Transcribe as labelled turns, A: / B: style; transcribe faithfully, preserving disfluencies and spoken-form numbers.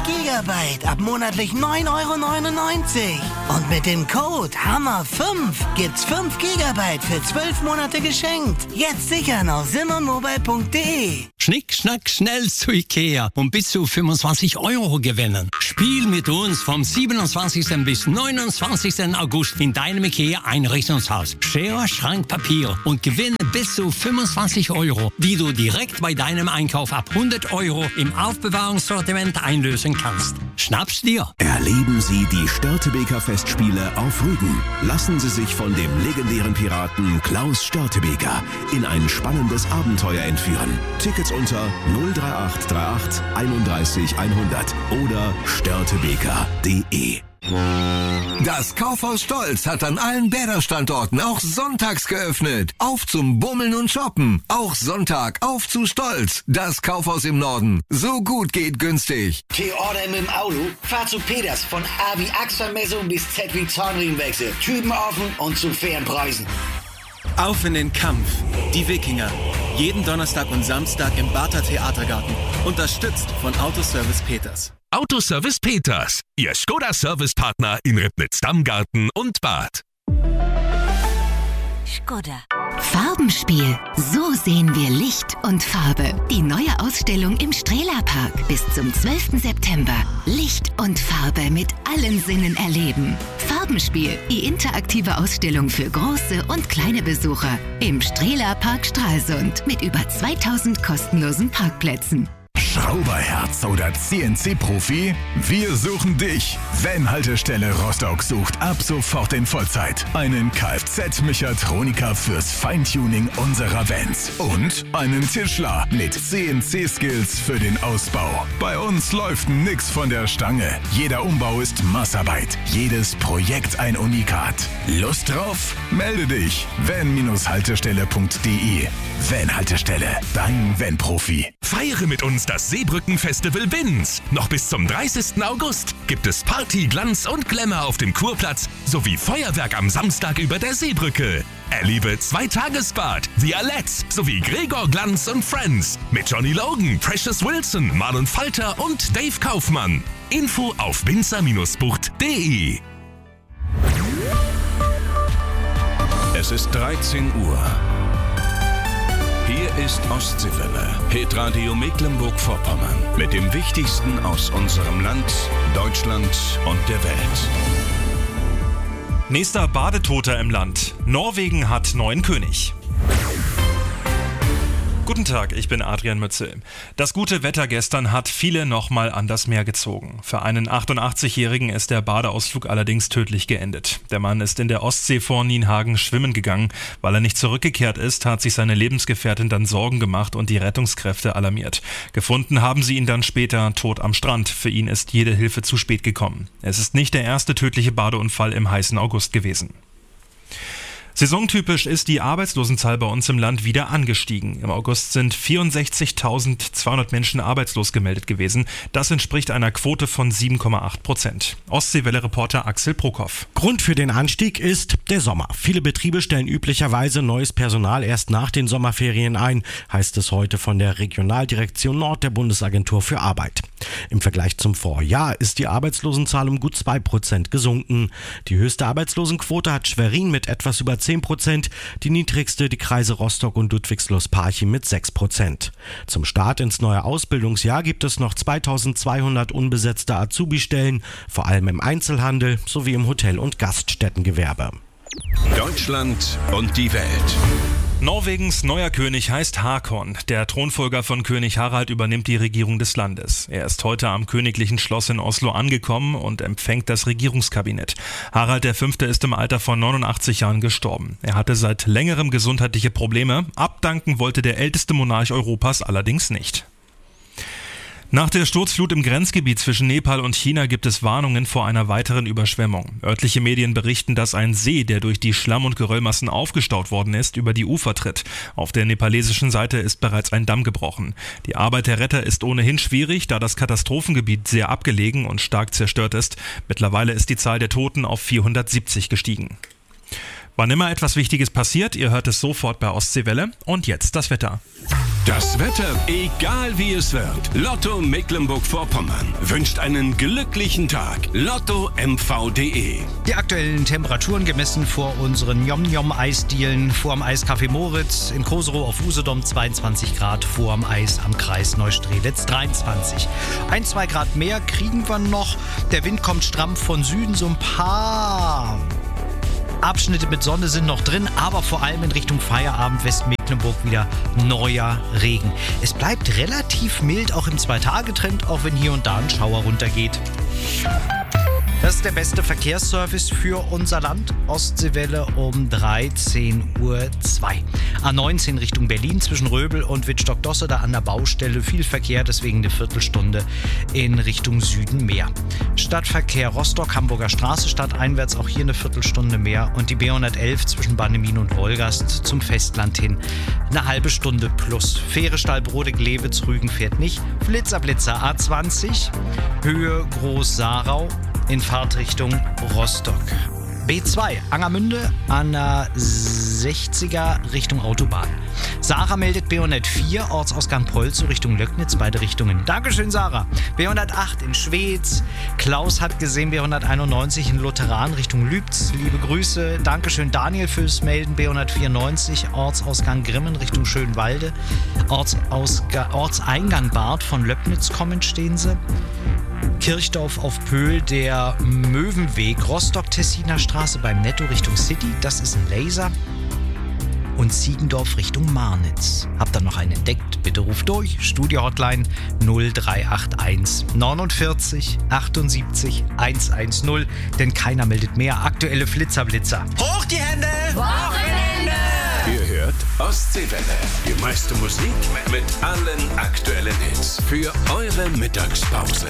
A: Gigabyte ab monatlich neun Euro neunundneunzig. Und mit dem Code Hammer fünf gibt's fünf Gigabyte für zwölf Monate geschenkt. Jetzt sichern auf simmermobile punkt de.
B: Schnick, schnack, schnell zu Ikea und bis zu fünfundzwanzig Euro gewinnen. Spiel mit uns vom siebenundzwanzigsten bis neunundzwanzigsten August in deinem Ikea-Einrichtungshaus. Schere, Schrank, Papier und gewinne bis zu fünfundzwanzig Euro, die du direkt bei deinem Einkauf ab hundert Euro im Aufbewahrungssortiment einlösen kannst. Schnapp's dir!
C: Erleben Sie die Störtebeker Festspiele auf Rügen. Lassen Sie sich von dem legendären Piraten Klaus Störtebeker in ein spannendes Abenteuer entführen. Tickets unter null drei acht drei acht einunddreißig hundert oder störtebeker punkt de.
D: Das Kaufhaus Stolz hat an allen Bäder-Standorten auch sonntags geöffnet. Auf zum Bummeln und Shoppen. Auch Sonntag auf zu Stolz. Das Kaufhaus im Norden. So gut geht günstig.
E: T-Order mit dem Auto? Fahr zu Peters. Von A wie Achsvermessung bis Z wie Zahnriemenwechsel. Typen offen und zu fairen Preisen.
F: Auf in den Kampf. Die Wikinger. Jeden Donnerstag und Samstag im Barther Theatergarten. Unterstützt von Autoservice Peters.
G: Autoservice Peters, Ihr Skoda-Service-Partner in Ribnitz-Dammgarten und Bad.
H: Skoda. Farbenspiel. So sehen wir Licht und Farbe. Die neue Ausstellung im Strehler-Park bis zum zwölften September. Licht und Farbe mit allen Sinnen erleben. Farbenspiel. Die interaktive Ausstellung für große und kleine Besucher im Strehler-Park Stralsund mit über zweitausend kostenlosen Parkplätzen.
I: Schrauberherz oder C N C-Profi? Wir suchen dich. Van-Haltestelle Rostock sucht ab sofort in Vollzeit einen Kfz-Mechatroniker fürs Feintuning unserer Vans und einen Tischler mit C N C-Skills für den Ausbau. Bei uns läuft nix von der Stange. Jeder Umbau ist Maßarbeit. Jedes Projekt ein Unikat. Lust drauf? Melde dich. van Haltestelle punkt de. Van-Haltestelle, dein Van-Profi.
G: Feiere mit uns das Seebrücken-Festival Binz. Noch bis zum dreißigsten August gibt es Party, Glanz und Glamour auf dem Kurplatz sowie Feuerwerk am Samstag über der Seebrücke. Erlebe Zwei-Tagesbad, The Alex sowie Gregor Glanz und Friends mit Johnny Logan, Precious Wilson, Marlon Falter und Dave Kaufmann. Info auf binzer Bucht punkt de.
J: Es ist dreizehn Uhr. Hier ist Ostseewelle, Hitradio Mecklenburg-Vorpommern mit dem Wichtigsten aus unserem Land, Deutschland und der Welt.
K: Nächster Badetoter im Land. Norwegen hat neuen König. Guten Tag, ich bin Adrian Mützel. Das gute Wetter gestern hat viele nochmal an das Meer gezogen. Für einen achtundachtzigjährigen ist der Badeausflug allerdings tödlich geendet. Der Mann ist in der Ostsee vor Nienhagen schwimmen gegangen. Weil er nicht zurückgekehrt ist, hat sich seine Lebensgefährtin dann Sorgen gemacht und die Rettungskräfte alarmiert. Gefunden haben sie ihn dann später tot am Strand. Für ihn ist jede Hilfe zu spät gekommen. Es ist nicht der erste tödliche Badeunfall im heißen August gewesen. Saisontypisch ist die Arbeitslosenzahl bei uns im Land wieder angestiegen. Im August sind vierundsechzigtausendzweihundert Menschen arbeitslos gemeldet gewesen. Das entspricht einer Quote von sieben Komma acht Prozent. Ostseewelle-Reporter Axel Prokop.
L: Grund für den Anstieg ist der Sommer. Viele Betriebe stellen üblicherweise neues Personal erst nach den Sommerferien ein, heißt es heute von der Regionaldirektion Nord der Bundesagentur für Arbeit. Im Vergleich zum Vorjahr ist die Arbeitslosenzahl um gut zwei Prozent gesunken. Die höchste Arbeitslosenquote hat Schwerin mit etwas über zehn Prozent, die niedrigste die Kreise Rostock und Ludwigslust-Parchim mit sechs Prozent. Zum Start ins neue Ausbildungsjahr gibt es noch zweitausendzweihundert unbesetzte Azubi-Stellen, vor allem im Einzelhandel sowie im Hotel- und Gaststättengewerbe.
J: Deutschland und die Welt.
K: Norwegens neuer König heißt Håkon. Der Thronfolger von König Harald übernimmt die Regierung des Landes. Er ist heute am königlichen Schloss in Oslo angekommen und empfängt das Regierungskabinett. Harald der Fünfte ist im Alter von neunundachtzig Jahren gestorben. Er hatte seit längerem gesundheitliche Probleme. Abdanken wollte der älteste Monarch Europas allerdings nicht. Nach der Sturzflut im Grenzgebiet zwischen Nepal und China gibt es Warnungen vor einer weiteren Überschwemmung. Örtliche Medien berichten, dass ein See, der durch die Schlamm- und Geröllmassen aufgestaut worden ist, über die Ufer tritt. Auf der nepalesischen Seite ist bereits ein Damm gebrochen. Die Arbeit der Retter ist ohnehin schwierig, da das Katastrophengebiet sehr abgelegen und stark zerstört ist. Mittlerweile ist die Zahl der Toten auf vierhundertsiebzig gestiegen. Wann immer etwas Wichtiges passiert, ihr hört es sofort bei Ostseewelle. Und jetzt das Wetter.
J: Das Wetter, egal wie es wird. Lotto Mecklenburg-Vorpommern wünscht einen glücklichen Tag. Lotto M V punkt de.
M: Die aktuellen Temperaturen gemessen vor unseren Yom-Yom-Eisdielen, vor dem Eiscafé Moritz, in Koserow auf Usedom zweiundzwanzig Grad, vor dem Eis am Kreis Neustrelitz dreiundzwanzig. Ein, zwei Grad mehr kriegen wir noch. Der Wind kommt stramm von Süden, so ein paar Abschnitte mit Sonne sind noch drin, aber vor allem in Richtung Feierabend Westmecklenburg wieder neuer Regen. Es bleibt relativ mild, auch im Zwei-Tage-Trend, auch wenn hier und da ein Schauer runtergeht. Das ist der beste Verkehrsservice für unser Land. Ostseewelle um dreizehn Uhr zwei. A neunzehn Richtung Berlin zwischen Röbel und Wittstock-Dosse, da an der Baustelle viel Verkehr, deswegen eine Viertelstunde in Richtung Süden mehr. Stadtverkehr Rostock, Hamburger Straße, stadteinwärts auch hier eine Viertelstunde mehr. Und die B hundertelf zwischen Bannemin und Wolgast zum Festland hin eine halbe Stunde plus. Fähre Stallbrode, Glewitz, Rügen fährt nicht. Flitzer, Blitzer, A zwanzig, Höhe Groß-Sarau in Fahrtrichtung Rostock. B zwei, Angermünde an der sechziger Richtung Autobahn. Sarah meldet B hundertvier, Ortsausgang Polzow Richtung Löcknitz, beide Richtungen. Dankeschön, Sarah. B hundertacht in Schweetz. Klaus hat gesehen, B hunderteinundneunzig in Lutheran Richtung Lübz. Liebe Grüße. Dankeschön, Daniel, fürs Melden. B hundertvierundneunzig, Ortsausgang Grimmen Richtung Schönwalde. Ortsausga- Ortseingang Bad von Löcknitz kommend stehen sie. Kirchdorf auf Pöhl, der Möwenweg, Rostock-Tessiner Straße beim Netto Richtung City, das ist ein Laser. Und Ziegendorf Richtung Marnitz. Habt ihr noch einen entdeckt? Bitte ruft durch. Studio-Hotline null drei acht eins neunundvierzig achtundsiebzig hundertzehn, denn keiner meldet mehr. Aktuelle Flitzerblitzer. Hoch die Hände!
J: Wochenende! Ihr hört Ostseewelle. Die meiste Musik mit allen aktuellen Hits für eure Mittagspause.